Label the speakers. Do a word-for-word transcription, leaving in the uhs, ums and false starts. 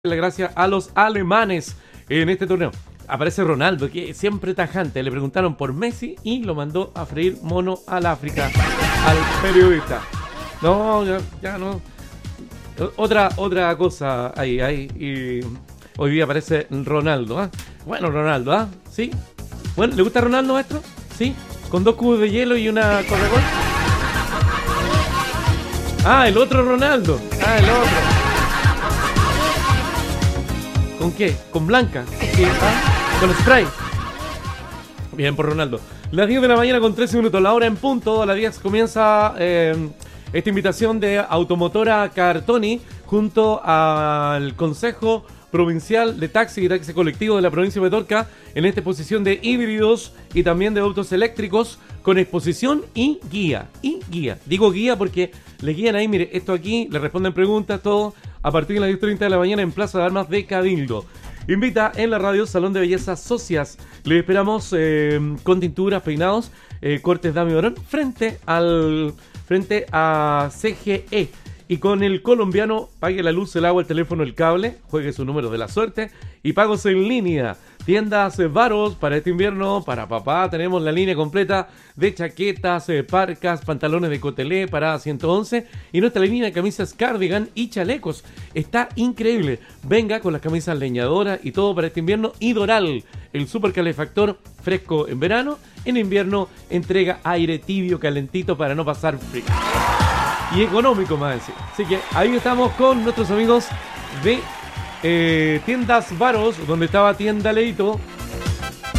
Speaker 1: la gracia a los alemanes en este torneo. Aparece Ronaldo, que es siempre tajante. Le preguntaron por Messi y lo mandó a freír mono al África, al periodista. No, ya, ya no. Otra, otra cosa ahí, ahí. Y hoy día aparece Ronaldo, ¿ah? Bueno, Ronaldo, ¿ah? ¿Sí? Bueno, ¿le gusta Ronaldo, maestro? ¿Sí? Con dos cubos de hielo y una Coca-Cola. Ah, el otro Ronaldo. Ah, el otro. ¿Con qué? ¿Con Blanca? ¿Sí? ¿Ah? ¿Con spray? Bien por Ronaldo. Las diez de la mañana con trece minutos, la hora en punto. A las diez comienza eh, esta invitación de Automotora Cartoni junto al Consejo Provincial de Taxi y Taxi Colectivo de la provincia de Petorca en esta exposición de híbridos y también de autos eléctricos con exposición y guía. Y guía. Digo guía porque le guían ahí, mire, esto aquí, le responden preguntas, todo a partir de las diez treinta de la mañana en Plaza de Armas de Cabildo. Invita en la radio Salón de Belleza Socias. Le esperamos eh, con tinturas, peinados, eh, cortes Dami Barón frente al frente a C G E. Y con el colombiano, pague la luz, el agua, el teléfono, el cable, juegue su número de la suerte y pagos en línea. Tiendas Varos para este invierno, para papá, tenemos la línea completa de chaquetas, eh, parcas, pantalones de cotelé para ciento once y nuestra línea de camisas cardigan y chalecos. Está increíble. Venga con las camisas leñadoras y todo para este invierno. Y Doral, el super calefactor fresco en verano, en invierno entrega aire tibio, calentito para no pasar frío. Y económico más decir. Así que ahí estamos con nuestros amigos de eh, Tiendas Varos, donde estaba Tienda Leito,